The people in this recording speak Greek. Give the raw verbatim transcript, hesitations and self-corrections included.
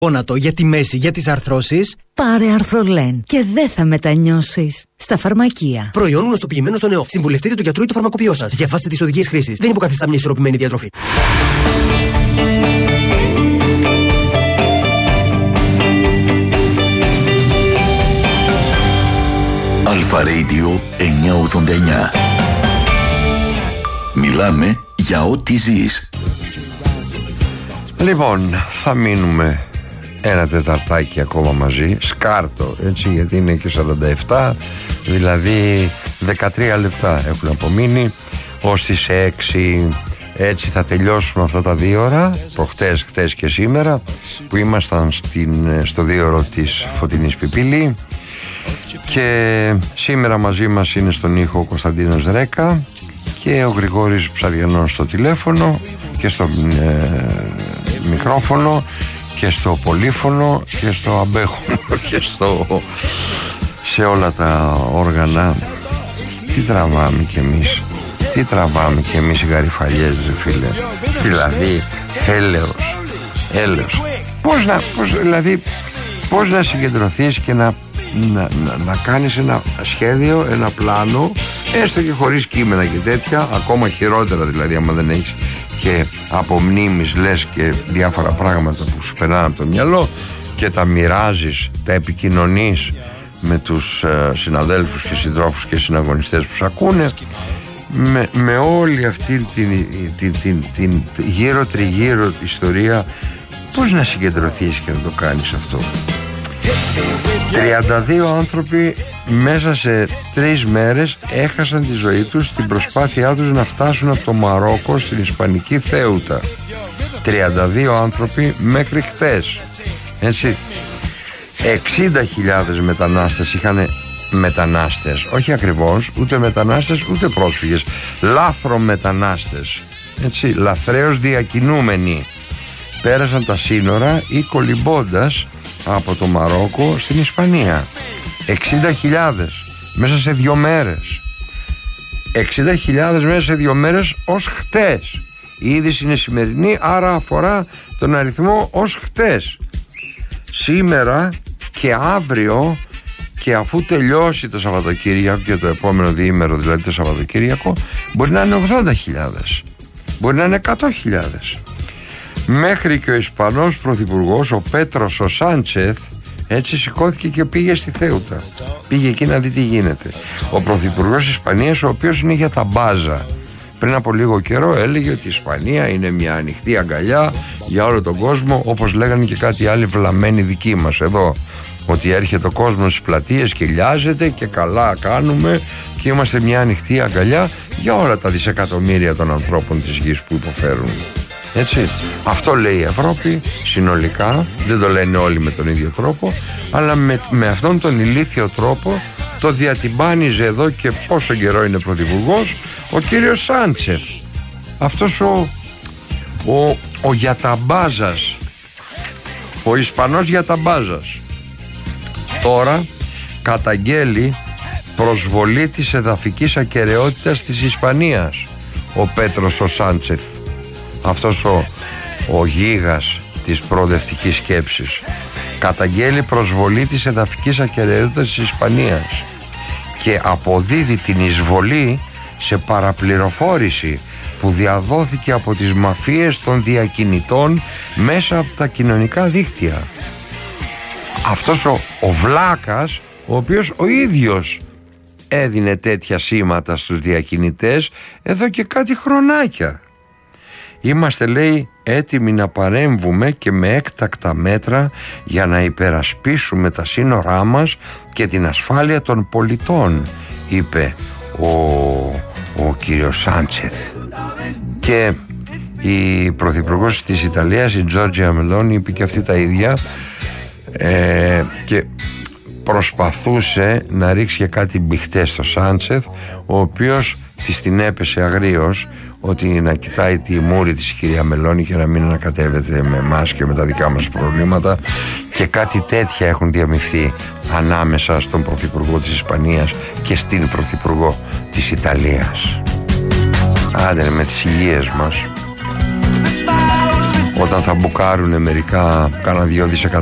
Πόνατο, για τη μέση, για τις αρθρώσεις. Πάρε Αρθρολέν και δεν θα μετανιώσεις. Στα φαρμακεία. Προϊόν γνωστοποιημένο στον ΕΟΦ. Συμβουλευτείτε το γιατρό ή το φαρμακοποιό σας. Διαβάστε τις οδηγίες χρήσης. Δεν υποκαθιστά μια ισορροπημένη διατροφή. Αλφα Radio εννιακόσια ογδόντα εννιά. Μιλάμε για ό,τι ζεις. Λοιπόν, θα μείνουμε ένα τεταρτάκι ακόμα μαζί. Σκάρτο, έτσι, γιατί είναι και σαράντα επτά. Δηλαδή δεκατρία λεπτά έχουν απομείνει ως τις έξι. Έτσι θα τελειώσουμε αυτά τα δύο ώρα, προχτές, χτες και σήμερα, που ήμασταν στην, στο δύο ώρο της Φωτεινής Πιπίλη. Και σήμερα μαζί μας είναι στον ήχο ο Κωνσταντίνος Ρέκα και ο Γρηγόρης Ψαριανός στο τηλέφωνο και στο ε, μικρόφωνο και στο πολύφωνο και στο αμπέχωνο και στο, σε όλα τα όργανα. Τι τραβάμε κι εμείς, τι τραβάμε κι εμείς οι γαριφαλιές, φίλε. Δηλαδή έλεος, έλεος. Πώς να, πώς, δηλαδή, πώς να συγκεντρωθείς και να Να, να, να κάνεις ένα σχέδιο, ένα πλάνο, έστω και χωρίς κείμενα και τέτοια, ακόμα χειρότερα δηλαδή άμα δεν έχεις και από μνήμης λες και διάφορα πράγματα που σου περνάνε από το μυαλό και τα μοιράζεις, τα επικοινωνείς με τους ε, συναδέλφους και συντρόφους και συναγωνιστές που σ' ακούνε, με, με όλη αυτή την, την, την, την, την γύρω τριγύρω ιστορία. Πώς να συγκεντρωθείς και να το κάνεις αυτό? τριάντα δύο άνθρωποι μέσα σε τρεις μέρες έχασαν τη ζωή τους στην προσπάθειά τους να φτάσουν από το Μαρόκο στην Ισπανική Θέουτα. τριάντα δύο άνθρωποι μέχρι χτες. Έτσι, εξήντα χιλιάδες μετανάστες είχαν, μετανάστες, όχι ακριβώς, ούτε μετανάστες ούτε πρόσφυγες, λάθρομετανάστες, έτσι, λαθρέως διακινούμενοι, πέρασαν τα σύνορα ή κολυμπώντας από το Μαρόκο στην Ισπανία. εξήντα χιλιάδες μέσα σε δύο μέρες. εξήντα χιλιάδες μέσα σε δύο μέρες ως χτες. Η είδηση είναι σημερινή, άρα αφορά τον αριθμό ως χτες. Σήμερα και αύριο, και αφού τελειώσει το Σαββατοκύριακο και το επόμενο διήμερο, δηλαδή το Σαββατοκύριακο, μπορεί να είναι ογδόντα χιλιάδες, μπορεί να είναι εκατό χιλιάδες. Μέχρι και ο Ισπανός πρωθυπουργός, ο Πέτρος ο Σάντσεθ, έτσι σηκώθηκε και πήγε στη Θέουτα. Πήγε εκεί να δει τι γίνεται. Ο πρωθυπουργός της Ισπανίας, ο οποίος είναι για τα μπάζα, πριν από λίγο καιρό έλεγε ότι η Ισπανία είναι μια ανοιχτή αγκαλιά για όλο τον κόσμο, όπως λέγανε και κάτι άλλοι βλαμμένοι δικοί μας εδώ, ότι έρχεται ο κόσμος στις πλατείες και λιάζεται και καλά κάνουμε και είμαστε μια ανοιχτή αγκαλιά για όλα τα δισεκατομμύρια των ανθρώπων της γης που υποφέρουν. Έτσι, αυτό λέει η Ευρώπη συνολικά, δεν το λένε όλοι με τον ίδιο τρόπο, αλλά με, με αυτόν τον ηλίθιο τρόπο το διατυμπάνιζε εδώ και πόσο καιρό είναι πρωθυπουργός ο κύριος Σάντσεφ, αυτός ο, ο, ο Γιαταμπάζας, ο Ισπανός Γιαταμπάζας. Τώρα καταγγέλει προσβολή της εδαφικής ακεραιότητας της Ισπανίας ο Πέτρος ο Σάντσεφ, αυτός ο, ο γίγας της προοδευτικής σκέψης. Καταγγέλει προσβολή της εδαφικής ακεραιότητας της Ισπανίας και αποδίδει την εισβολή σε παραπληροφόρηση που διαδόθηκε από τις μαφίες των διακινητών μέσα από τα κοινωνικά δίκτυα. Αυτός ο, ο βλάκας, ο οποίος ο ίδιος έδινε τέτοια σήματα στους διακινητές εδώ και κάτι χρονάκια. Είμαστε, λέει, έτοιμοι να παρέμβουμε και με έκτακτα μέτρα για να υπερασπίσουμε τα σύνορά μας και την ασφάλεια των πολιτών, είπε ο, ο κύριος Σάντσεθ. Και η πρωθυπουργός της Ιταλίας, η Τζόρτζια Μελόνι, είπε και αυτή τα ίδια, ε, και προσπαθούσε να ρίξει και κάτι μπιχτές στο Σάντσεθ, ο οποίος της την έπεσε αγρίως ότι να κοιτάει τη μούρη της η κυρία Μελόνι και να μην ανακατεύεται με εμάς και με τα δικά μας προβλήματα, και κάτι τέτοια έχουν διαμειφθεί ανάμεσα στον πρωθυπουργό της Ισπανίας και στην πρωθυπουργό της Ιταλίας. Άντε με τις υγείες μας. όταν θα μπουκάρουν μερικά κάνα δύο δισεκατομμύρια